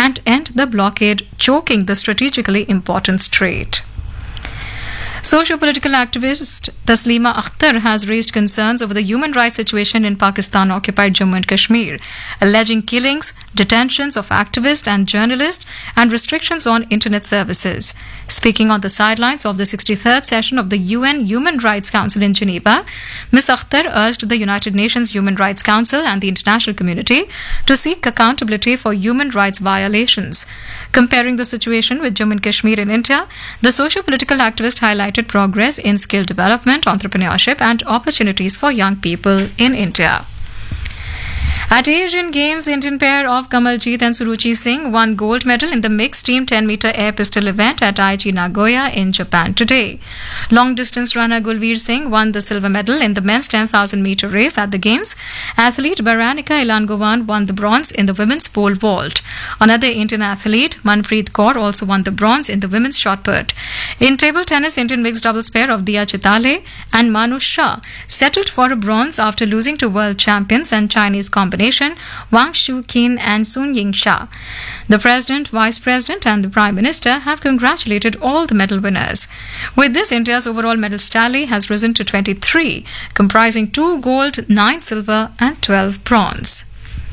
and end the blockade choking the strategically important strait. Socio-political activist Taslima Akhtar has raised concerns over the human rights situation in Pakistan-occupied Jammu and Kashmir, alleging killings, detentions of activists and journalists, and restrictions on internet services. Speaking on the sidelines of the 63rd session of the UN Human Rights Council in Geneva, Ms. Akhtar urged the United Nations Human Rights Council and the international community to seek accountability for human rights violations. Comparing the situation with Jammu and Kashmir in India, the socio-political activist highlighted progress in skill development, entrepreneurship, and opportunities for young people in India. At Asian Games, Indian pair of Kamaljeet and Suruchi Singh won gold medal in the mixed team 10-meter air pistol event at Aichi Nagoya in Japan today. Long-distance runner Gulveer Singh won the silver medal in the men's 10,000-meter race at the Games. Athlete Baranika Ilangovan won the bronze in the women's pole vault. Another Indian athlete, Manpreet Kaur, also won the bronze in the women's shot put. In table tennis, Indian mixed doubles pair of Diya Chitale and Manu Shah settled for a bronze after losing to world champions and Chinese combination Wang Shuqin and Sun Yingxia. The President, Vice President and the Prime Minister have congratulated all the medal winners. With this, India's overall medals tally has risen to 23, comprising 2 gold, 9 silver and 12 bronze.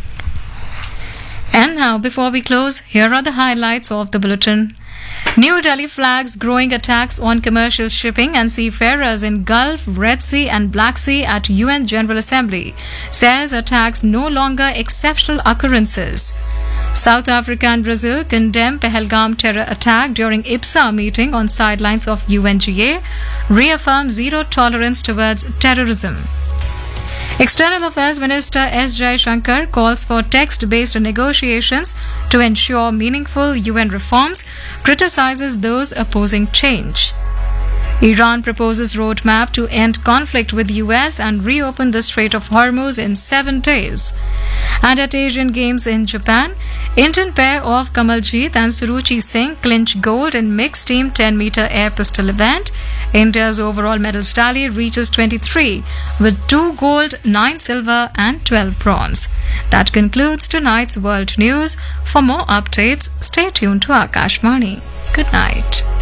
And now, before we close, here are the highlights of the bulletin. New Delhi flags growing attacks on commercial shipping and seafarers in Gulf, Red Sea and Black Sea at UN General Assembly. Says attacks no longer exceptional occurrences. South Africa and Brazil condemn Pahalgam terror attack during IPSA meeting on sidelines of UNGA. Reaffirm zero tolerance towards terrorism. External Affairs Minister S. Jaishankar calls for text-based negotiations to ensure meaningful UN reforms, criticizes those opposing change. Iran proposes roadmap to end conflict with US and reopen the Strait of Hormuz in 7 days. And at Asian Games in Japan, Indian pair of Kamaljeet and Suruchi Singh clinch gold in mixed team 10-meter air pistol event. India's overall medals tally reaches 23 with 2 gold, 9 silver and 12 bronze. That concludes tonight's world news. For more updates, stay tuned to Akashvani. Good night.